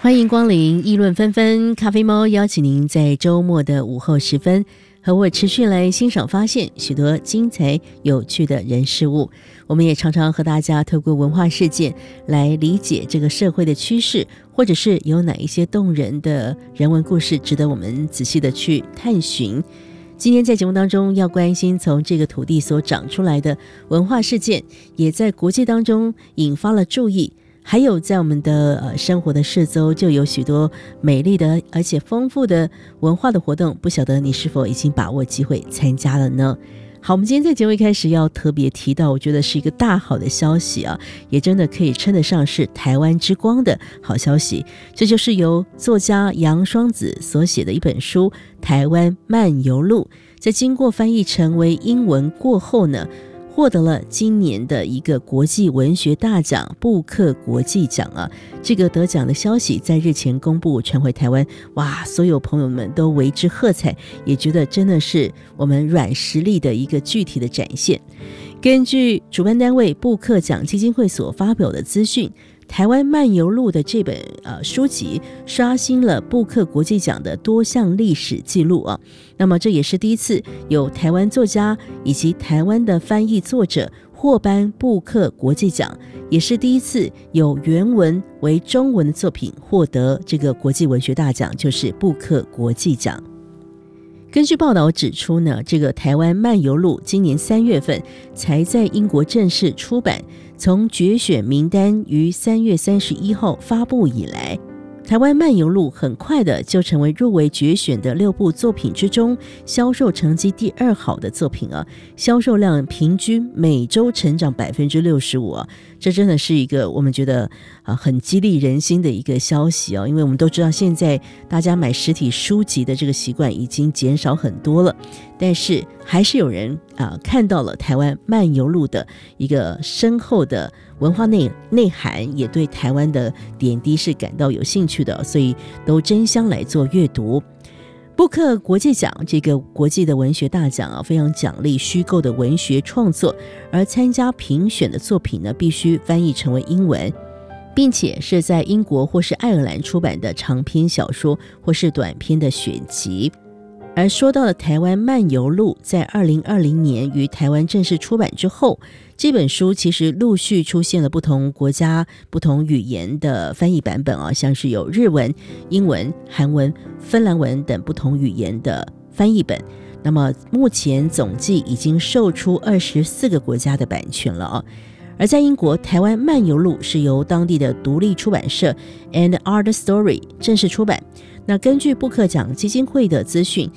欢迎光临议论纷纷，咖啡猫邀请您在周末的午后时分和我持续来欣赏发现许多精彩有趣的人事物。我们也常常和大家透过文化事件来理解这个社会的趋势，或者是有哪一些动人的人文故事值得我们仔细的去探寻。今天在节目当中要关心从这个土地所长出来的文化事件，也在国际当中引发了注意，还有在我们的生活的四周就有许多美丽的而且丰富的文化的活动，不晓得你是否已经把握机会参加了呢？好，我们今天在节目一开始要特别提到，我觉得是一个大好的消息啊，也真的可以称得上是台湾之光的好消息。这就是由作家杨双子所写的一本书《台湾漫游录》，在经过翻译成为英文过后呢，获得了今年的一个国际文学大奖布克国际奖啊！这个得奖的消息在日前公布传回台湾，哇，所有朋友们都为之喝彩，也觉得真的是我们软实力的一个具体的展现。根据主办单位布克奖基金会所发表的资讯，台湾漫游录的这本书籍刷新了布克国际奖的多项历史记录啊。那么这也是第一次有台湾作家以及台湾的翻译作者获颁布克国际奖，也是第一次有原文为中文的作品获得这个国际文学大奖，就是布克国际奖。根据报道指出呢，这个台湾漫游录今年3月份才在英国正式出版，从决选名单于3月31号发布以来，台湾漫游录很快的就成为入围决选的6部作品之中销售成绩第2好的作品啊，销售量平均每周成长 65% 啊，这真的是一个我们觉得很激励人心的一个消息啊，因为我们都知道现在大家买实体书籍的这个习惯已经减少很多了，但是还是有人看到了台湾漫游录的一个深厚的文化内涵，也对台湾的点滴是感到有兴趣的，所以都争相来做阅读。布克国际奖这个国际的文学大奖啊，非常奖励虚构的文学创作，而参加评选的作品呢，必须翻译成为英文，并且是在英国或是爱尔兰出版的长篇小说或是短篇的选集。而说到了台湾漫游录，在2020年于台湾正式出版之后，这本书其实陆续出现了不同国家不同语言的翻译版本啊，像是有日文、英文、韩文、芬兰文等不同语言的翻译本。那么目前总计已经售出24个国家的版权了啊。而在英国，台湾漫游录是由当地的独立出版社 And Art Story 正式出版。那根据布克奖基金会的资讯，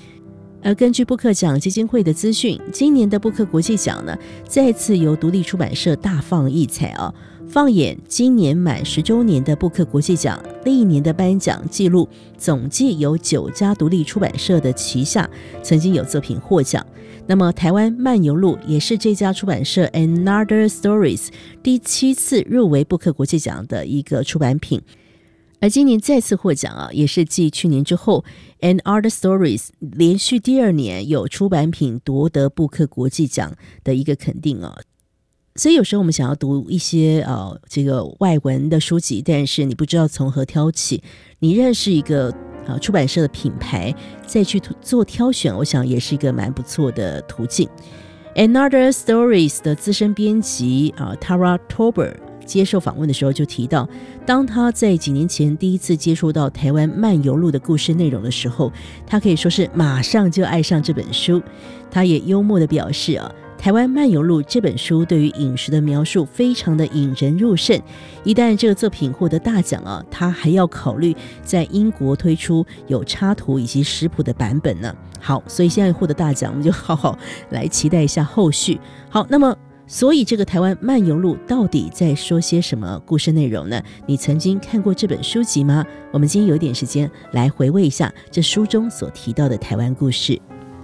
今年的布克国际奖呢，再次由独立出版社大放异彩啊！放眼今年满10周年的布克国际奖，历年的颁奖记录总计有9家独立出版社的旗下曾经有作品获奖。那么台湾漫游录也是这家出版社 Another Stories 第7次入围布克国际奖的一个出版品。而今年再次获奖啊，也是继去年之后 And Art Stories 连续第2年有出版品夺得布克国际奖的一个肯定啊。所以有时候我们想要读一些这个外文的书籍，但是你不知道从何挑起，你认识一个出版社的品牌再去做挑选，我想也是一个蛮不错的途径。Another Stories 的资深编辑Tara Tober接受访问的时候就提到，当他在几年前第一次接触到台湾漫游录的故事内容的时候，他可以说是马上就爱上这本书。他也幽默地表示台湾漫游录这本书对于饮食的描述非常的引人入胜，一旦这个作品获得大奖他还要考虑在英国推出有插图以及食谱的版本呢。好，所以现在获得大奖，我们就好好来期待一下后续。好，那么所以这个台湾漫游录到底在说些什么故事内容呢？你曾经看过这本书籍吗？我们今天有点时间来回味一下这书中所提到的台湾故事。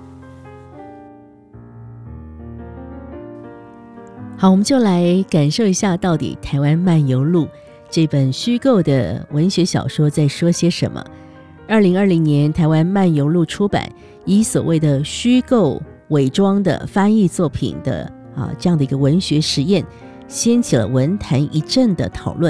好，我们就来感受一下到底台湾漫游录这本虚构的文学小说在说些什么。2020年台湾漫游录出版，以所谓的虚构伪装的翻译作品的这样的一个文学实验，掀起了文坛一阵的讨论。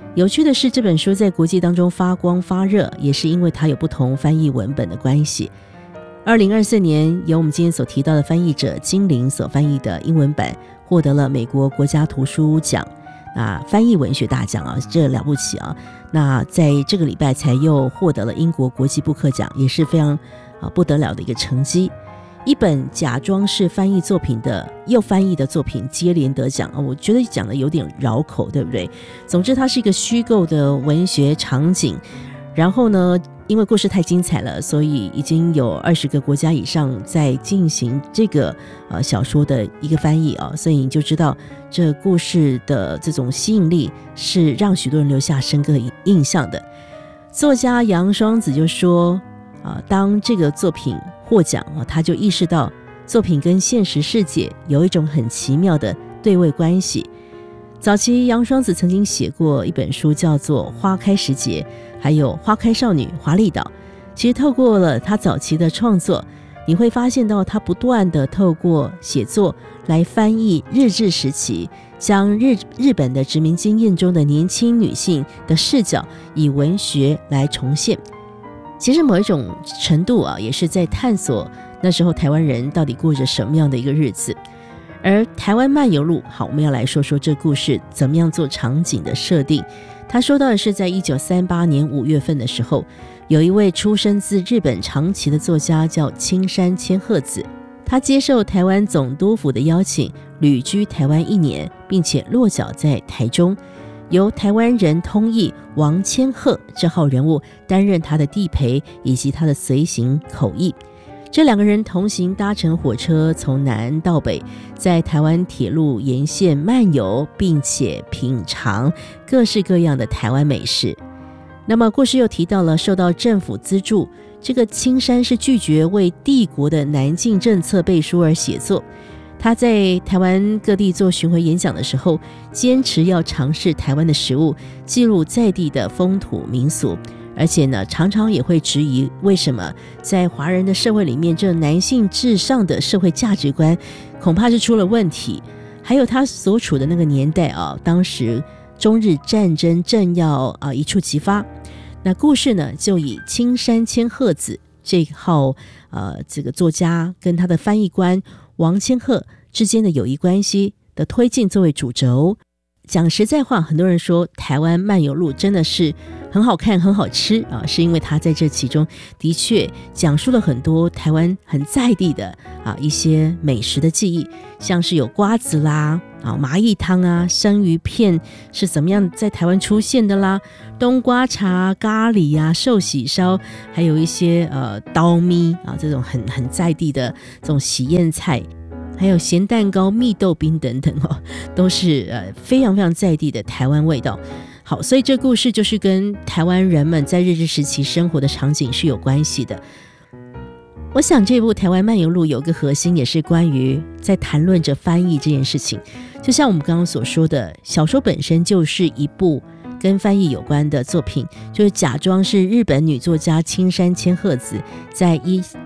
有趣的是，这本书在国际当中发光发热，也是因为它有不同翻译文本的关系。2024年由我们今天所提到的翻译者金玲所翻译的英文版获得了美国国家图书奖翻译文学大奖啊，这了不起啊！那在这个礼拜才又获得了英国国际布克奖，也是非常不得了的一个成绩。一本假装是翻译作品的又翻译的作品接连得奖我觉得讲的有点绕口，对不对？总之它是一个虚构的文学场景，然后呢因为故事太精彩了，所以已经有20个国家以上在进行这个小说的一个翻译所以你就知道这故事的这种吸引力是让许多人留下深刻印象的。作家杨双子就说当这个作品获奖他就意识到作品跟现实世界有一种很奇妙的对位关系。早期杨双子曾经写过一本书叫做《花开时节》，还有《花开少女华丽岛》。其实透过了他早期的创作，你会发现到他不断的透过写作来翻译日治时期，将日本的殖民经验中的年轻女性的视角以文学来重现。其实某一种程度也是在探索那时候台湾人到底过着什么样的一个日子。而台湾漫游录，好，我们要来说说这故事怎么样做场景的设定。他说到的是在1938年5月份的时候，有一位出生自日本长崎的作家叫青山千鹤子，他接受台湾总督府的邀请，旅居台湾1年，并且落脚在台中，由台湾人通译王千鹤这号人物担任他的地陪以及他的随行口译。这2个人同行搭乘火车从南到北，在台湾铁路沿线漫游，并且品尝各式各样的台湾美食。那么故事又提到了受到政府资助，这个青山是拒绝为帝国的南进政策背书而写作。他在台湾各地做巡回演讲的时候，坚持要尝试台湾的食物，记录在地的风土民俗。而且呢，常常也会质疑为什么在华人的社会里面，这男性至上的社会价值观恐怕是出了问题。还有他所处的那个年代当时中日战争正要一触即发。那故事呢，就以青山千鹤子这号这个作家跟他的翻译官王千鹤之间的友谊关系的推进作为主轴。讲实在话，很多人说台湾漫游录真的是很好看很好吃是因为他在这其中的确讲述了很多台湾很在地的一些美食的记忆，像是有瓜子啦麻薏汤生鱼片是怎么样在台湾出现的啦，冬瓜茶咖喱寿喜烧，还有一些刀咪这种很在地的这种喜宴菜，还有咸蛋糕蜜豆冰等等都是非常非常在地的台湾味道。好，所以这故事就是跟台湾人们在日治时期生活的场景是有关系的。我想这部台湾漫游录有个核心，也是关于在谈论着翻译这件事情。就像我们刚刚所说的，小说本身就是一部跟翻译有关的作品，就是假装是日本女作家青山千鹤子在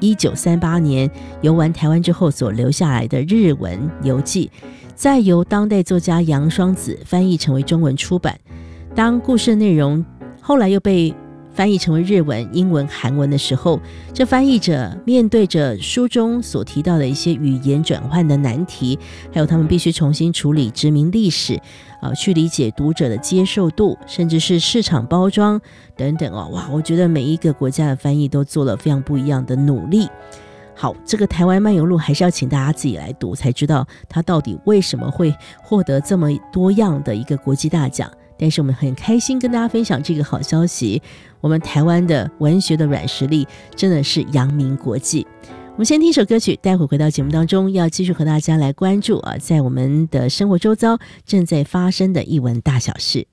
1938年游玩台湾之后所留下来的日文游记，再由当代作家杨双子翻译成为中文出版。当故事内容后来又被翻译成为日文、英文、韩文的时候，这翻译者面对着书中所提到的一些语言转换的难题，还有他们必须重新处理殖民历史去理解读者的接受度，甚至是市场包装等等哇，我觉得每一个国家的翻译都做了非常不一样的努力。好，这个台湾漫游录还是要请大家自己来读，才知道它到底为什么会获得这么多样的一个国际大奖。但是我们很开心跟大家分享这个好消息，我们台湾的文学的软实力真的是扬名国际。我们先听一首歌曲，待会回到节目当中，要继续和大家来关注在我们的生活周遭正在发生的艺文大小事。